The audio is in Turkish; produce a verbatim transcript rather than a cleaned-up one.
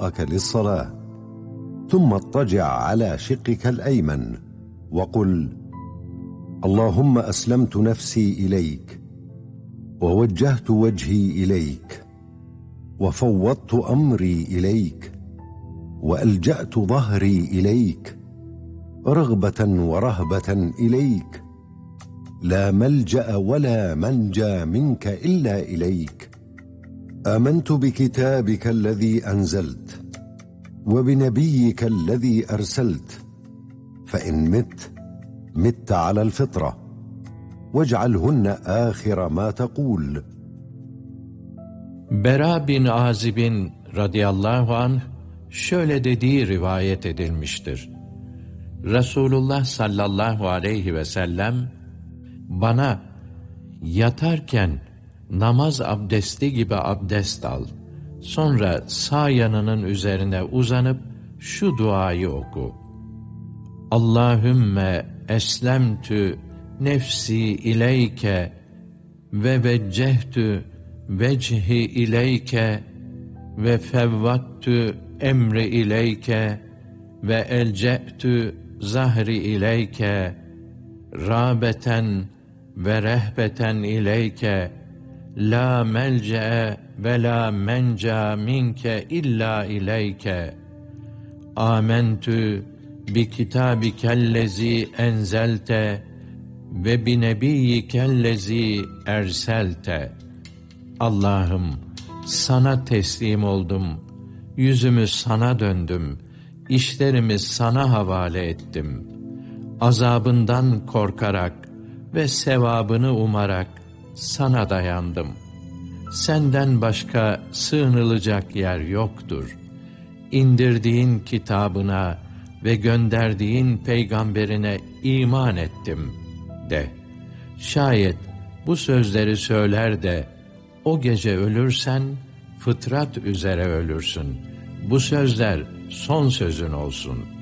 وضوءك للصلاة، ثم اضطجع على شقك الأيمن وقل: اللهم أسلمت نفسي إليك، ووجهت وجهي إليك، وفوضت أمري إليك، وألجأت ظهري إليك، رغبة ورهبة إليك، لا ملجأ ولا منجى منك إلا إليك. آمنت بكتابك الذي أنزلت وبنبيك الذي أرسلت، فإن مت مت على الفطرة، واجعلهن آخر ما تقول. Bera bin Azib'in radıyallahu anh şöyle dediği rivayet edilmiştir. Resulullah sallallahu aleyhi ve sellem bana yatarken namaz abdesti gibi abdest al, sonra sağ yanının üzerine uzanıp şu duayı oku: Allahümme eslemtü nefsi ileyke ve veccehtü vecihi ileyke ve fevvattü emri ileyke ve elce'tü zahri ileyke râbeten ve rehbeten ileyke la melce'e ve la menca minke illa ileyke. Âmentü bi kitabikellezî enzelte ve bi nebiyyikellezî erselte. Allah'ım, sana teslim oldum, yüzümü sana döndüm, işlerimi sana havale ettim. Azabından korkarak ve sevabını umarak sana dayandım. Senden başka sığınılacak yer yoktur. İndirdiğin kitabına ve gönderdiğin peygamberine iman ettim de. Şayet bu sözleri söyler de o gece ölürsen fıtrat üzere ölürsün. Bu sözler son sözün olsun.''